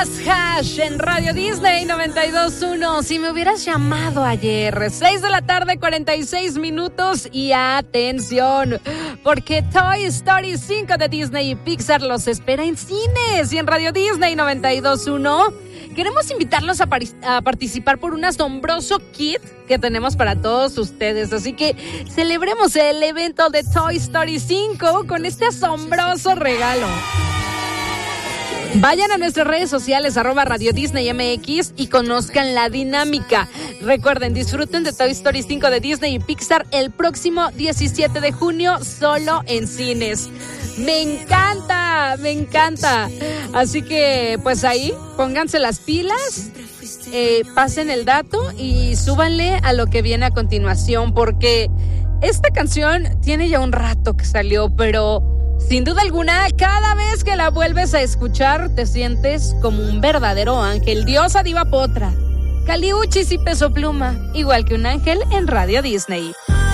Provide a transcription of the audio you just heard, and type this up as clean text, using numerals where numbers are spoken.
Hash en Radio Disney 92.1. Si me hubieras llamado ayer, 6 de la tarde, 46 minutos. Y atención, porque Toy Story 5 de Disney y Pixar los espera en cines y en Radio Disney 92.1. Queremos invitarlos a participar por un asombroso kit que tenemos para todos ustedes. Así que celebremos el evento de Toy Story 5 con este asombroso regalo. Vayan a nuestras redes sociales, @Radio Disney MX, y conozcan la dinámica. Recuerden, disfruten de Toy Story 5 de Disney y Pixar el próximo 17 de junio, solo en cines. ¡Me encanta! ¡Me encanta! Así que, pues ahí, pónganse las pilas, pasen el dato y súbanle a lo que viene a continuación, porque esta canción tiene ya un rato que salió, pero sin duda alguna, cada vez que la vuelves a escuchar, te sientes como un verdadero ángel. Diosa Diva Potra, Caliuchis y Peso Pluma, igual que un ángel en Radio Disney.